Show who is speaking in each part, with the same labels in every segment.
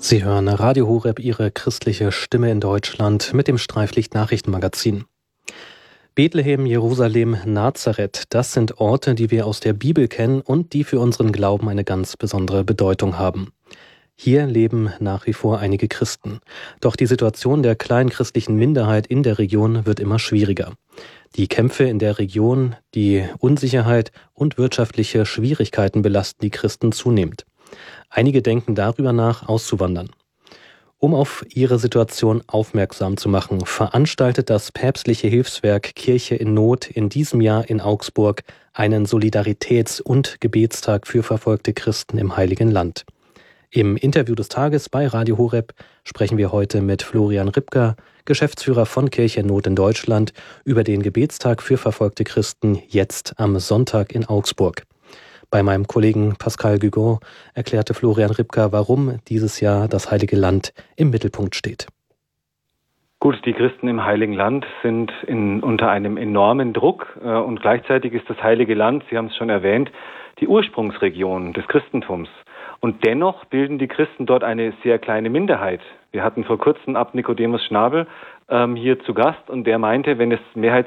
Speaker 1: Sie hören Radio Horeb, Ihre christliche Stimme in Deutschland mit dem Streiflicht-Nachrichtenmagazin. Bethlehem, Jerusalem, Nazareth, das sind Orte, die wir aus der Bibel kennen und die für unseren Glauben eine ganz besondere Bedeutung haben. Hier leben nach wie vor einige Christen. Doch die Situation der kleinen christlichen Minderheit in der Region wird immer schwieriger. Die Kämpfe in der Region, die Unsicherheit und wirtschaftliche Schwierigkeiten belasten die Christen zunehmend. Einige denken darüber nach, auszuwandern. Um auf ihre Situation aufmerksam zu machen, veranstaltet das päpstliche Hilfswerk Kirche in Not in diesem Jahr in Augsburg einen Solidaritäts- und Gebetstag für verfolgte Christen im Heiligen Land. Im Interview des Tages bei Radio Horeb sprechen wir heute mit Florian Ripka, Geschäftsführer von Kirche in Not in Deutschland, über den Gebetstag für verfolgte Christen jetzt am Sonntag in Augsburg. Bei meinem Kollegen Pascal Guigon erklärte Florian Ripka, warum dieses Jahr das Heilige Land im Mittelpunkt steht.
Speaker 2: Gut, die Christen im Heiligen Land sind unter einem enormen Druck und gleichzeitig ist das Heilige Land, Sie haben es schon erwähnt, die Ursprungsregion des Christentums. Und dennoch bilden die Christen dort eine sehr kleine Minderheit. Wir hatten vor kurzem Abt Nikodemus Schnabel hier zu Gast und der meinte, wenn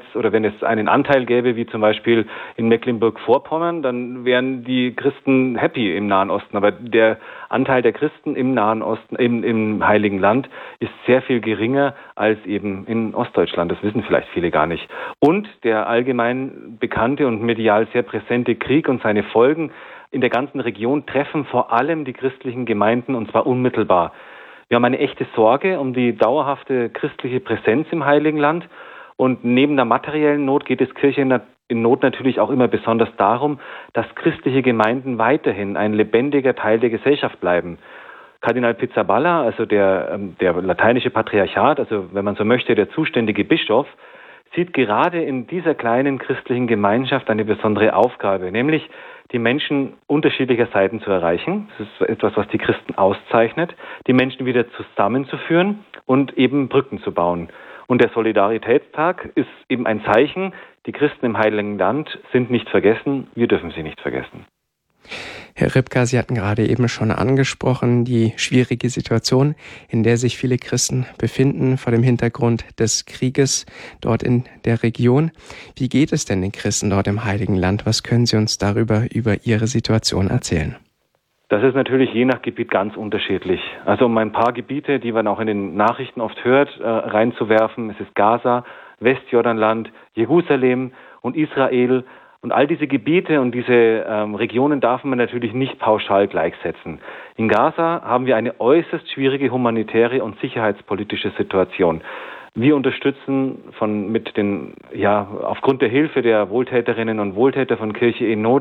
Speaker 2: es einen Anteil gäbe, wie zum Beispiel in Mecklenburg-Vorpommern, dann wären die Christen happy im Nahen Osten. Aber der Anteil der Christen im Nahen Osten, im Heiligen Land, ist sehr viel geringer als eben in Ostdeutschland. Das wissen vielleicht viele gar nicht. Und der allgemein bekannte und medial sehr präsente Krieg und seine Folgen in der ganzen Region treffen vor allem die christlichen Gemeinden und zwar unmittelbar. Wir haben eine echte Sorge um die dauerhafte christliche Präsenz im Heiligen Land und neben der materiellen Not geht es Kirche in Not natürlich auch immer besonders darum, dass christliche Gemeinden weiterhin ein lebendiger Teil der Gesellschaft bleiben. Kardinal Pizzaballa, also der lateinische Patriarchat, also wenn man so möchte, der zuständige Bischof, sieht gerade in dieser kleinen christlichen Gemeinschaft eine besondere Aufgabe, nämlich die Menschen unterschiedlicher Seiten zu erreichen. Das ist etwas, was die Christen auszeichnet, die Menschen wieder zusammenzuführen und eben Brücken zu bauen. Und der Solidaritätstag ist eben ein Zeichen, die Christen im Heiligen Land sind nicht vergessen, wir dürfen sie nicht vergessen.
Speaker 3: Herr Ripka, Sie hatten gerade eben schon angesprochen, die schwierige Situation, in der sich viele Christen befinden vor dem Hintergrund des Krieges dort in der Region. Wie geht es denn den Christen dort im Heiligen Land? Was können Sie uns über Ihre Situation erzählen?
Speaker 2: Das ist natürlich je nach Gebiet ganz unterschiedlich. Also um ein paar Gebiete, die man auch in den Nachrichten oft hört, reinzuwerfen. Es ist Gaza, Westjordanland, Jerusalem und Israel. Und all diese Gebiete und diese Regionen darf man natürlich nicht pauschal gleichsetzen. In Gaza haben wir eine äußerst schwierige humanitäre und sicherheitspolitische Situation. Wir unterstützen aufgrund der Hilfe der Wohltäterinnen und Wohltäter von Kirche in Not